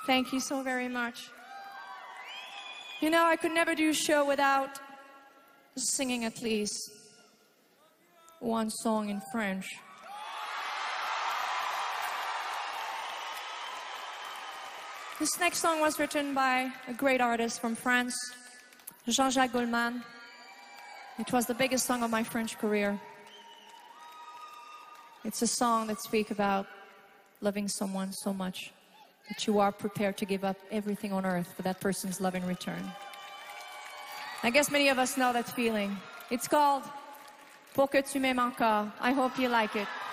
Thank you so very much. You know, I could never do a show without singing at least one song in French. This next song was written by a great artist from France, Jean-Jacques Goldman. It was the biggest song of my French career. It's a song that speaks about loving someone so much that you are prepared to give up everything on earth for that person's love in return. I guess many of us know that feeling. It's called Pour que tu m'aimes encore. I hope you like it.